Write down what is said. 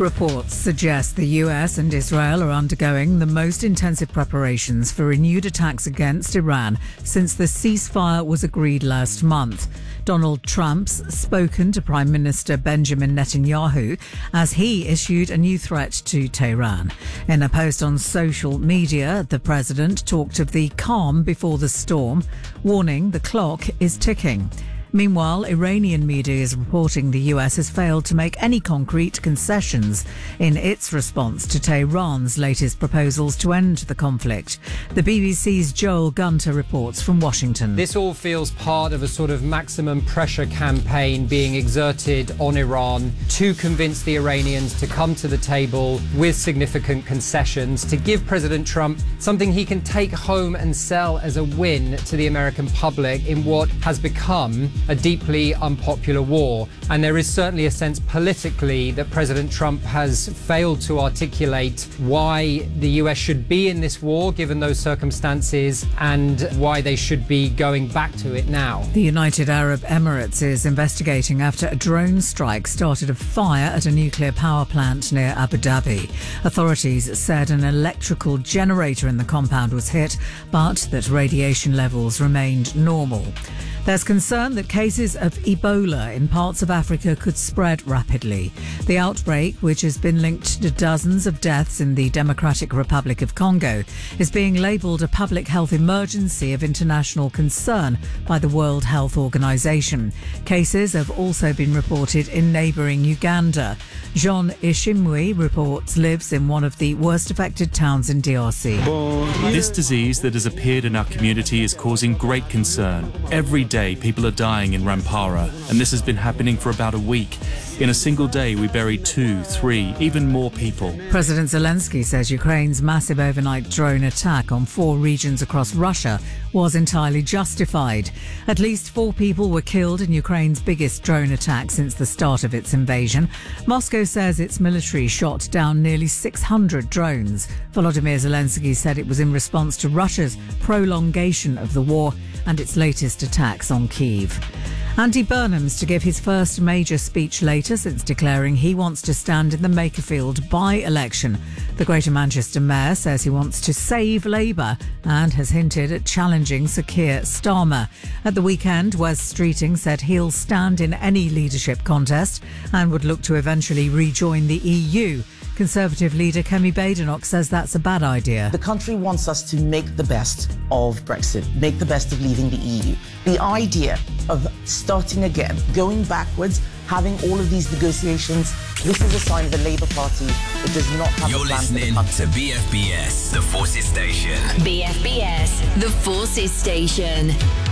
Reports suggest the US and Israel are undergoing the most intensive preparations for renewed attacks against Iran since the ceasefire was agreed last month. Donald Trump's spoken to Prime Minister Benjamin Netanyahu as he issued a new threat to Tehran. In a post on social media, the president talked of the calm before the storm, warning the clock is ticking. Meanwhile, Iranian media is reporting the US has failed to make any concrete concessions in its response to Tehran's latest proposals to end the conflict. The BBC's Joel Gunter reports from Washington. This all feels part of a sort of maximum pressure campaign being exerted on Iran to convince the Iranians to come to the table with significant concessions, to give President Trump something he can take home and sell as a win to the American public in what has become a deeply unpopular war. And there is certainly a sense politically that President Trump has failed to articulate why the US should be in this war given those circumstances and why they should be going back to it now. The United Arab Emirates is investigating after a drone strike started a fire at a nuclear power plant near Abu Dhabi. Authorities said an electrical generator in the compound was hit, but that radiation levels remained normal. There's concern that cases of Ebola in parts of Africa could spread rapidly. The outbreak, which has been linked to dozens of deaths in the Democratic Republic of Congo, is being labelled a public health emergency of international concern by the World Health Organization. Cases have also been reported in neighbouring Uganda. Jean Ishimwe reports lives in one of the worst affected towns in DRC. This disease that has appeared in our community is causing great concern. Every day people are dying in Rampara, and this has been happening for about a week. In a single day, we buried 2, 3, even more people. President Zelensky says Ukraine's massive overnight drone attack on 4 regions across Russia was entirely justified. At least 4 people were killed in Ukraine's biggest drone attack since the start of its invasion. Moscow says its military shot down nearly 600 drones. Volodymyr Zelensky said it was in response to Russia's prolongation of the war and its latest attacks on Kyiv. Andy Burnham's to give his first major speech later since declaring he wants to stand in the Makerfield by-election. The Greater Manchester Mayor says he wants to save Labour and has hinted at challenging Sir Keir Starmer. At the weekend, Wes Streeting said he'll stand in any leadership contest and would look to eventually rejoin the EU. Conservative leader Kemi Badenoch says that's a bad idea. The country wants us to make the best of Brexit, make the best of leaving the EU. The idea of starting again, going backwards, having all of these negotiations, this is a sign of the Labour Party that does not have a plan for the country. You're listening to BFBS, The Forces Station. BFBS, The Forces Station.